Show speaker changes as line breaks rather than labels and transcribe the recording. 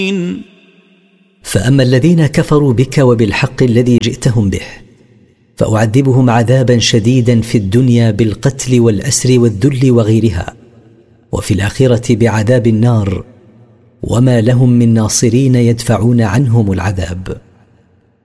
فأما الذين كفروا بك وبالحق الذي جئتهم به فأعذبهم عذابا شديدا في الدنيا بالقتل والأسر والذل وغيرها، وفي الآخرة بعذاب النار، وما لهم من ناصرين يدفعون عنهم العذاب.